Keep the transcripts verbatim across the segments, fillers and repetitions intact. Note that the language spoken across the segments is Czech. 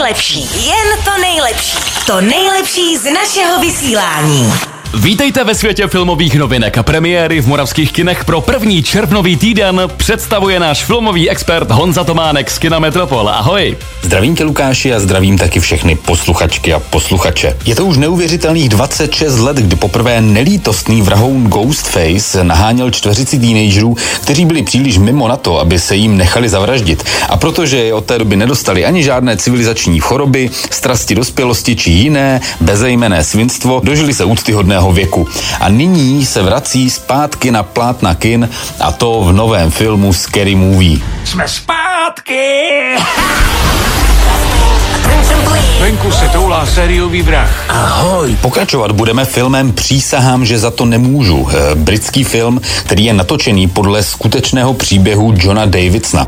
nejlepší, jen to nejlepší. To nejlepší z našeho vysílání. Vítejte ve světě filmových novinek a premiéry v moravských kinech pro první červnový týden představuje náš filmový expert Honza Tománek z Kina Metropol. Ahoj. Zdravím tě, Lukáši, a zdravím taky všechny posluchačky a posluchače. Je to už neuvěřitelných dvacet šest let, kdy poprvé nelítostný vrahoun Ghostface naháněl čtveřici teenagerů, kteří byli příliš mimo na to, aby se jim nechali zavraždit. A protože je od té doby nedostali ani žádné civilizační choroby, strasti dospělosti či jiné bezejmenné svinstvo, dožili se úctyhodného věku. A nyní se vrací zpátky na plátna kin, a to v novém filmu Scary Movie. Jsme zpátky! Venku se toulá sériový vrah. Ahoj. Pokračovat budeme filmem Přísahám, že za to nemůžu. Britský film, který je natočený podle skutečného příběhu Johna Davidsona.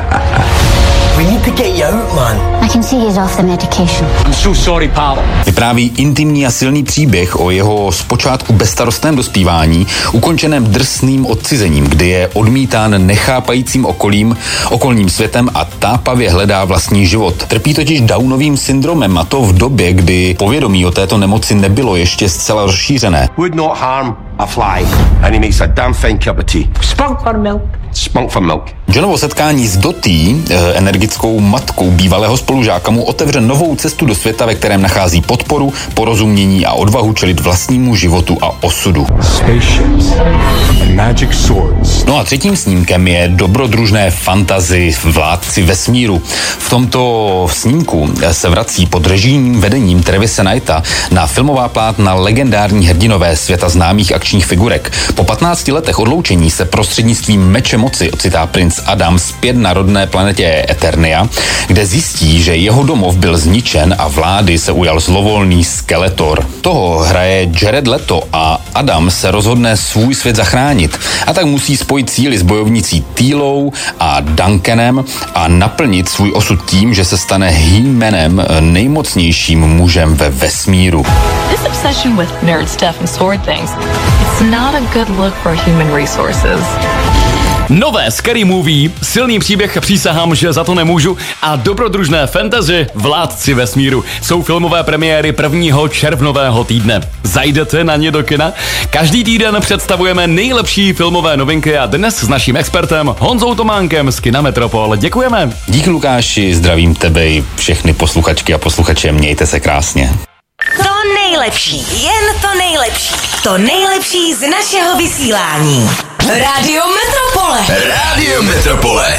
We need to get you out, man. I can see he's off the medication. I'm so sorry, pal. Vypráví intimní a silný příběh o jeho zpočátku bezstarostném dospívání, ukončeném drsným odcizením, kdy je odmítán nechápajícím okolím, okolním světem a tápavě hledá vlastní život. Trpí totiž Downovým syndromem, a to v době, kdy povědomí o této nemoci nebylo ještě zcela rozšířené. Would not harm a fly, and he makes a damn fine cup of tea. Spunk for milk. Spunk for milk. Johnovo setkání s Dottie, energickou matkou bývalého spolužáka, mu otevře novou cestu do světa, ve kterém nachází podporu, porozumění a odvahu čelit vlastnímu životu a osudu. Spaceships and magic swords. No a třetím snímkem je dobrodružné fantasy Vládci vesmíru. V tomto snímku se vrací pod režijním vedením Travise Knighta na filmová plátna legendární hrdinové světa známých akčních figurek. Po patnácti letech odloučení se prostřednictvím meče moci ocitá princ Adam zpět na rodné planetě Eternia, kde zjistí, že jeho domov byl zničen a vlády se ujal zlovolný Skeletor. Toho hraje Jared Leto a Adam se rozhodne svůj svět zachránit, a tak musí spojit síly s bojovnicí Tealou a Duncanem a naplnit svůj osud tím, že se stane He-Manem, nejmocnějším mužem ve vesmíru. This obsession with nerd stuff and sword things, it's not a good look for human resources. Nové Scary Movie, silný příběh Přísahám, že za to nemůžu a dobrodružné fantasy Vládci vesmíru jsou filmové premiéry prvního červnového týdne. Zajdete na ně do kina? Každý týden představujeme nejlepší filmové novinky a dnes s naším expertem Honzou Tománkem z Kina Metropol. Děkujeme. Díky, Lukáši, zdravím tebe i všechny posluchačky a posluchače, mějte se krásně. To nejlepší, jen to nejlepší. To nejlepší z našeho vysílání. Rádio Metropole. Rádio Metropole.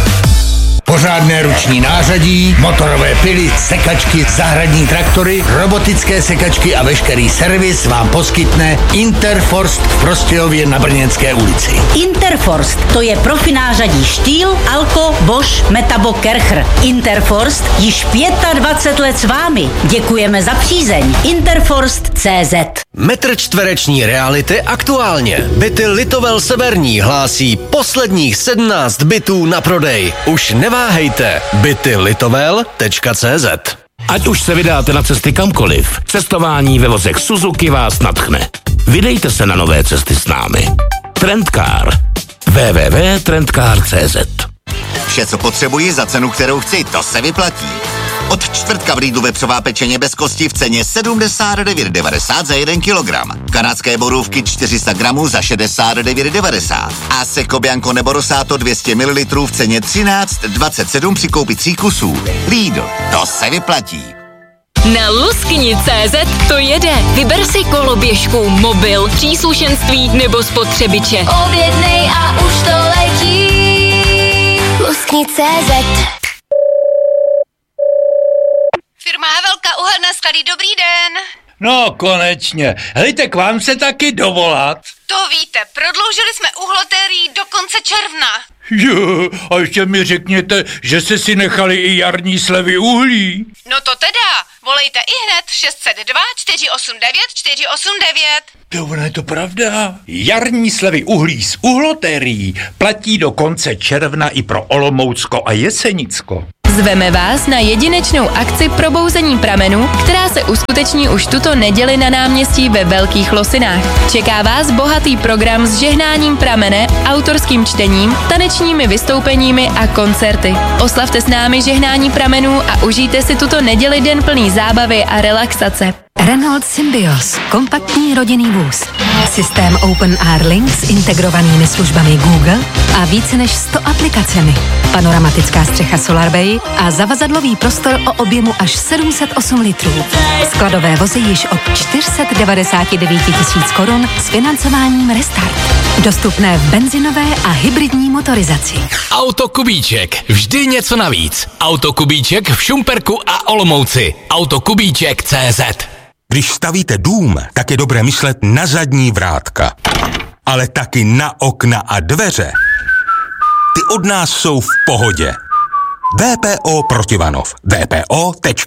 Pořádné ruční nářadí, motorové pily, sekačky, zahradní traktory, robotické sekačky a veškerý servis vám poskytne Interforst v Prostějově na Brněnské ulici. Interforst, to je profi Štýl, Alko, Bosch, Metabo, Kercher. Interforst již dvacet pět let s vámi. Děkujeme za přízeň. Interforst tečka cé zet. Metr čtvereční reality aktuálně. Byty Litovel Severní hlásí posledních sedmnáct bytů na prodej. Už neváhejte. byty litovel tečka cé zet. Ať už se vydáte na cesty kamkoliv, cestování ve vozech Suzuki vás nadchne. Vydejte se na nové cesty s námi. Trendcar. w w w tečka trendcar tečka cé zet. Vše, co potřebuji za cenu, kterou chci, to se vyplatí. Od čtvrtka v Lidlu vepřová pečeně bez kosti v ceně sedmdesát devět devadesát za jeden kilogram. Kanadské borůvky čtyři sta gramů za šedesát devět devadesát. A Seco Bianco nebo Rosato dvě stě mililitrů v ceně třináct dvacet sedm při koupi tří kusů. Lidl, to se vyplatí. Na luskni tečka cé zet to jede. Vyber si koloběžku, mobil, příslušenství nebo spotřebiče. Objednej a už to letí. luskni tečka cé zet. Firma Havelka, uhelné sklady, dobrý den. No, konečně. Hejte, k vám se taky dovolat. To víte, prodloužili jsme uhlotérii do konce června. Jo, a ještě mi řekněte, že jste si nechali i jarní slevy uhlí. No to teda, volejte i hned šest set dva čtyři osm devět čtyři osm devět. Jo, ono je to pravda. Jarní slevy uhlí z uhlotérií platí do konce června i pro Olomoucko a Jesenicko. Zveme vás na jedinečnou akci Probouzení pramenů, která se uskuteční už tuto neděli na náměstí ve Velkých Losinách. Čeká vás bohatý program s žehnáním pramene, autorským čtením, tanečními vystoupeními a koncerty. Oslavte s námi žehnání pramenů a užijte si tuto neděli den plný zábavy a relaxace. Renault Symbioz, kompaktní rodinný vůz. Systém Open Air Link s integrovanými službami Google a více než sto aplikacemi. Panoramatická střecha SolarBay a zavazadlový prostor o objemu až sedm set osm litrů. Skladové vozy již od čtyři sta devadesát devět tisíc korun s financováním Restart. Dostupné v benzinové a hybridní motorizaci. Autokubíček, vždy něco navíc. Autokubíček v Šumperku a Olomouci. Autokubíček tečka cé zet. Když stavíte dům, tak je dobré myslet na zadní vrátka. Ale taky na okna a dveře. Ty od nás jsou v pohodě. V P O Protivanov. V P O tečka